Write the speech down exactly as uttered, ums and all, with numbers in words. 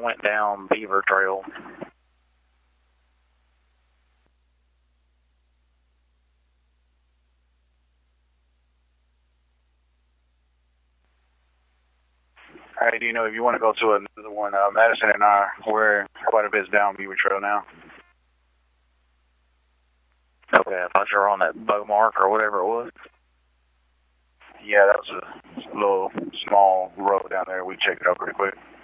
went down Beaver Trail. Hey, do you know if you want to go to another one? Uh, Madison and I, we're quite a bit down Beaver Trail now. Okay, I thought you were on that Beaumark or whatever it was. Yeah, that was a little small road down there. We checked it out pretty quick.